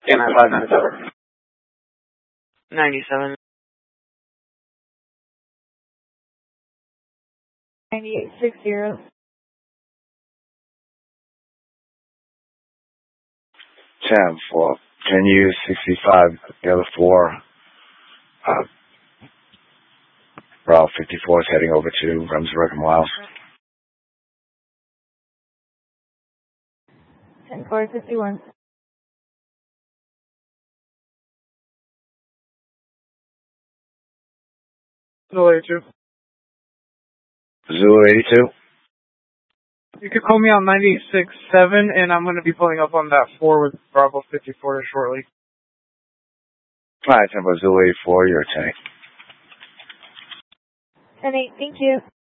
K9597. 97. 9860. 10 for, can you 65, the other 4, Route 54 is heading over to Remsburg and Miles. 10451. Zulu 82. Zulu 82. You could call me on 96.7, and I'm going to be pulling up on that 4 with Bravo 54 shortly. Alright, 10 for Zulu 84, you're a tank. 10-8, thank you.